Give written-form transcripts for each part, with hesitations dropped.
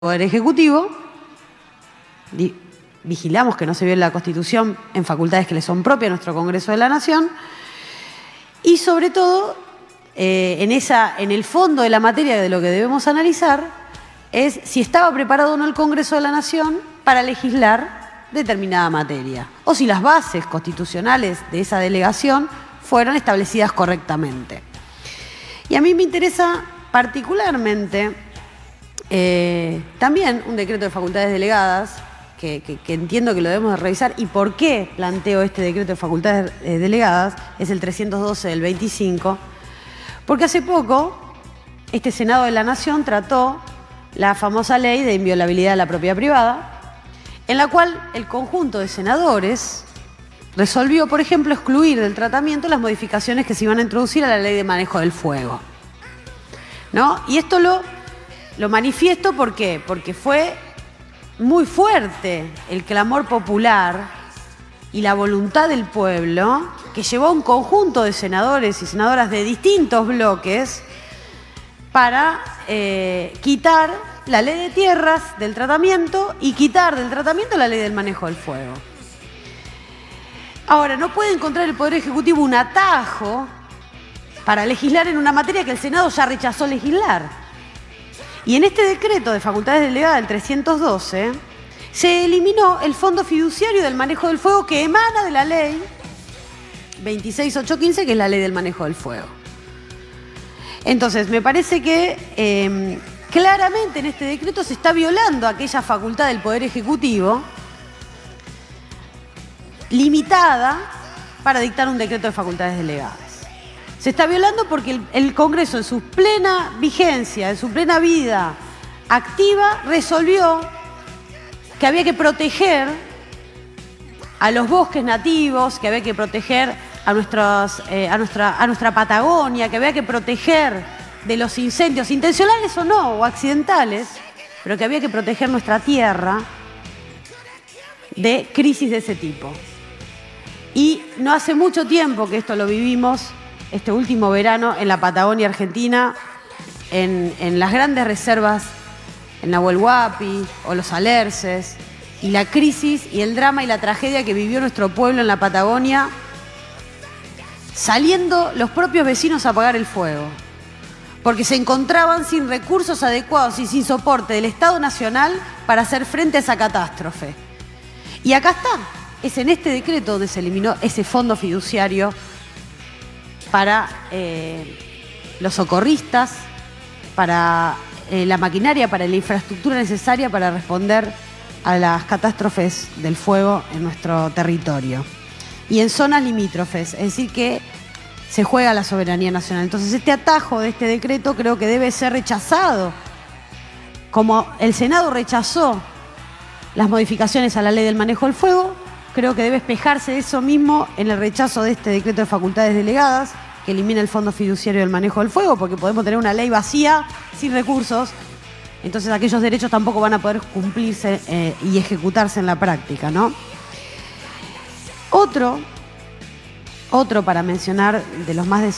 Poder Ejecutivo, vigilamos que no se viole la Constitución en facultades que le son propias a nuestro Congreso de la Nación y sobre todo en el fondo de la materia de lo que debemos analizar es si estaba preparado o no el Congreso de la Nación para legislar determinada materia o si las bases constitucionales de esa delegación fueron establecidas correctamente. Y a mí me interesa particularmente también un decreto de facultades delegadas, que entiendo que lo debemos de revisar, y por qué planteo este decreto de facultades delegadas, es el 312 del 25, porque hace poco este Senado de la Nación trató la famosa ley de inviolabilidad de la propiedad privada, en la cual el conjunto de senadores resolvió, por ejemplo, excluir del tratamiento las modificaciones que se iban a introducir a la ley de manejo del fuego, ¿no? Y esto lo manifiesto ¿por qué? Porque fue muy fuerte el clamor popular y la voluntad del pueblo que llevó a un conjunto de senadores y senadoras de distintos bloques para quitar la ley de tierras del tratamiento y quitar del tratamiento la ley del manejo del fuego. Ahora, no puede encontrar el Poder Ejecutivo un atajo para legislar en una materia que el Senado ya rechazó legislar. Y en este decreto de facultades delegadas del 312 se eliminó el fondo fiduciario del manejo del fuego que emana de la ley 26815, que es la ley del manejo del fuego. Entonces, me parece que claramente en este decreto se está violando aquella facultad del Poder Ejecutivo limitada para dictar un decreto de facultades delegadas. Se está violando porque el Congreso, en su plena vigencia, en su plena vida activa, resolvió que había que proteger a los bosques nativos, que había que proteger a nuestra Patagonia, que había que proteger de los incendios, intencionales o no, o accidentales, pero que había que proteger nuestra tierra de crisis de ese tipo. Y no hace mucho tiempo que esto lo vivimos, este último verano en la Patagonia Argentina, en las grandes reservas, en Nahuel Huapi o los Alerces, y la crisis y el drama y la tragedia que vivió nuestro pueblo en la Patagonia, saliendo los propios vecinos a apagar el fuego, porque se encontraban sin recursos adecuados y sin soporte del Estado Nacional para hacer frente a esa catástrofe. Y acá está, es en este decreto donde se eliminó ese fondo fiduciario para los socorristas, para la maquinaria, para la infraestructura necesaria para responder a las catástrofes del fuego en nuestro territorio. Y en zonas limítrofes, es decir, que se juega la soberanía nacional. Entonces, este atajo de este decreto creo que debe ser rechazado. Como el Senado rechazó las modificaciones a la ley del manejo del fuego, creo que debe espejarse eso mismo en el rechazo de este decreto de facultades delegadas, que elimina el fondo fiduciario del manejo del fuego, porque podemos tener una ley vacía, sin recursos, entonces aquellos derechos tampoco van a poder cumplirse y ejecutarse en la práctica, ¿no? Otro para mencionar de los más de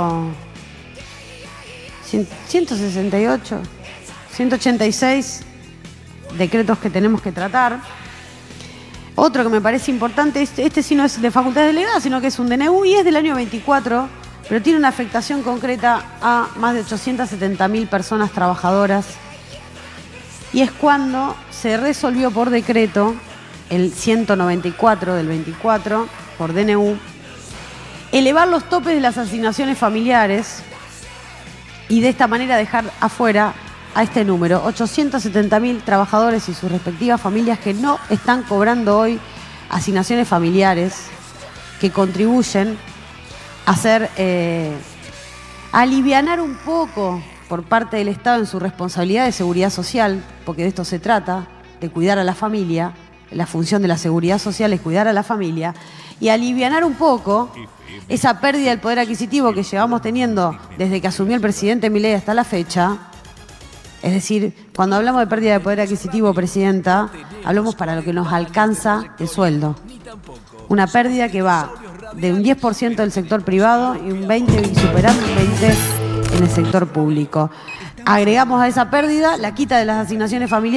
168, 186 decretos que tenemos que tratar. Otro que me parece importante, este sí no es de facultades delegadas, sino que es un DNU y es del año 24, pero tiene una afectación concreta a más de 870.000 personas trabajadoras. Y es cuando se resolvió por decreto, el 194 del 24, por DNU, elevar los topes de las asignaciones familiares y de esta manera dejar afuera a este número, 870.000 trabajadores y sus respectivas familias que no están cobrando hoy asignaciones familiares que contribuyen a alivianar un poco por parte del Estado en su responsabilidad de seguridad social, porque de esto se trata, de cuidar a la familia. La función de la seguridad social es cuidar a la familia y alivianar un poco esa pérdida del poder adquisitivo que llevamos teniendo desde que asumió el presidente Milei hasta la fecha. Es decir, cuando hablamos de pérdida de poder adquisitivo, Presidenta, hablamos para lo que nos alcanza el sueldo. Una pérdida que va de un 10% del sector privado y un 20%, y superando un 20% en el sector público. agregamos a esa pérdida la quita de las asignaciones familiares